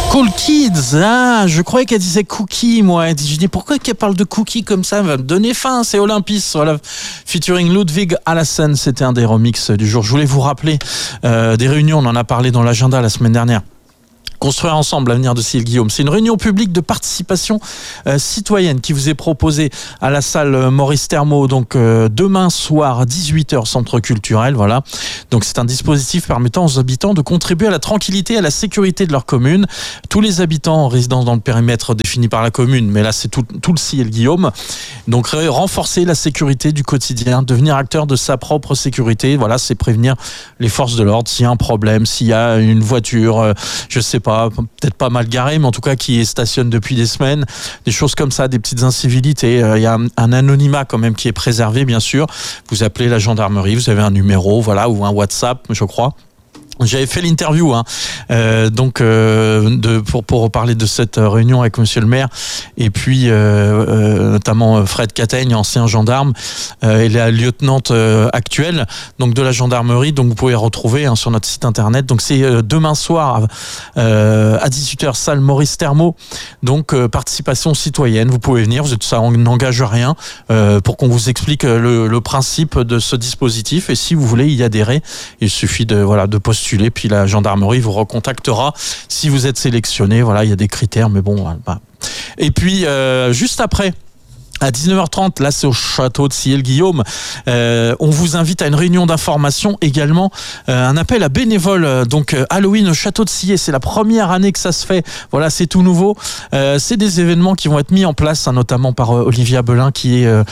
Cool Kids, ah, je croyais qu'elle disait Cookie, moi. Je dis pourquoi qu'elle parle de Cookie comme ça, elle va me donner faim. C'est Olympis, voilà, featuring Ludwig Alassen. C'était un des remixes du jour. Je voulais vous rappeler des réunions, on en a parlé dans l'agenda la semaine dernière. Construire ensemble l'avenir de Cyril Guillaume. C'est une réunion publique de participation citoyenne qui vous est proposée à la salle Maurice Thermo, donc demain soir à 18h, centre culturel, voilà. Donc c'est un dispositif permettant aux habitants de contribuer à la tranquillité et à la sécurité de leur commune. Tous les habitants résidant dans le périmètre défini par la commune, mais là c'est tout le Cyril Guillaume. Donc renforcer la sécurité du quotidien, devenir acteur de sa propre sécurité, voilà, c'est prévenir les forces de l'ordre s'il y a un problème, s'il y a une voiture, je sais pas, peut-être pas mal garé, mais en tout cas qui stationne depuis des semaines, des choses comme ça, des petites incivilités. Il y a un anonymat quand même qui est préservé, bien sûr. Vous appelez la gendarmerie, vous avez un numéro, voilà, ou un WhatsApp, je crois. J'avais fait l'interview, pour parler de cette réunion avec Monsieur le Maire, et puis notamment Fred Cataigne, ancien gendarme, et la lieutenante actuelle, donc de la gendarmerie. Donc vous pouvez retrouver sur notre site internet. Donc c'est demain soir à 18h, salle Maurice Thermo. Donc participation citoyenne. Vous pouvez venir. Ça n'engage rien pour qu'on vous explique le principe de ce dispositif. Et si vous voulez y adhérer, il suffit de postuler. Puis la gendarmerie vous recontactera si vous êtes sélectionné. Voilà, il y a des critères, mais bon. Voilà. Et puis, juste après, à 19h30, là c'est au château de Cyril Guillaume, on vous invite à une réunion d'information également, un appel à bénévoles, donc Halloween au château de Sillé, c'est la première année que ça se fait, voilà, c'est tout nouveau, c'est des événements qui vont être mis en place, notamment par Olivia Belin qui est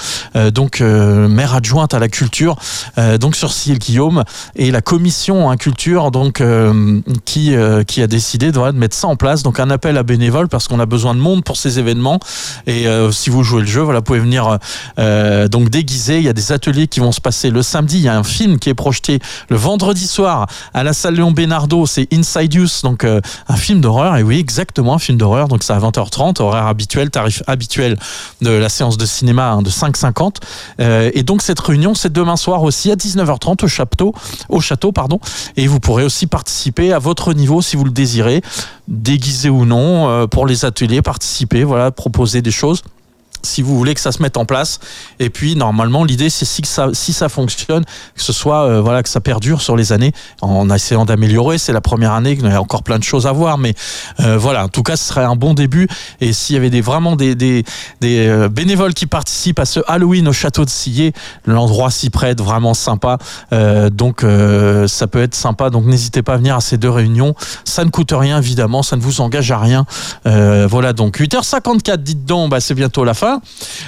maire adjointe à la culture, donc sur Cyril Guillaume, et la commission culture donc qui a décidé de mettre ça en place, donc un appel à bénévoles parce qu'on a besoin de monde pour ces événements, et si vous jouez le jeu, voilà, vous pouvez venir donc déguiser. Il y a des ateliers qui vont se passer le samedi. Il y a un film qui est projeté le vendredi soir à la salle Léon Bénardeau. C'est Inside Use, donc un film d'horreur. Et oui, exactement, un film d'horreur. Donc c'est à 20h30, horaire habituel, tarif habituel de la séance de cinéma de 5,50. Et donc cette réunion, c'est demain soir aussi à 19h30 au château. Et vous pourrez aussi participer à votre niveau si vous le désirez, déguisé ou non, pour les ateliers, participer, voilà, proposer des choses. Si vous voulez que ça se mette en place, et puis normalement l'idée c'est si ça fonctionne, que ce soit que ça perdure sur les années, en essayant d'améliorer. C'est la première année, il y a encore plein de choses à voir, mais voilà, en tout cas ce serait un bon début. Et s'il y avait vraiment des bénévoles qui participent à ce Halloween au château de Sillé, l'endroit s'y prête, vraiment sympa, donc ça peut être sympa, donc n'hésitez pas à venir à ces deux réunions, ça ne coûte rien évidemment, ça ne vous engage à rien, voilà. Donc 8h54, dites donc, c'est bientôt la fin.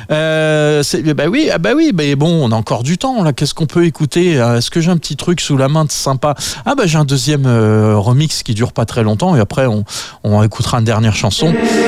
Oui, mais bon, on a encore du temps là. Qu'est-ce qu'on peut écouter? Est-ce que j'ai un petit truc sous la main de sympa? J'ai un deuxième remix qui dure pas très longtemps, et après on écoutera une dernière chanson.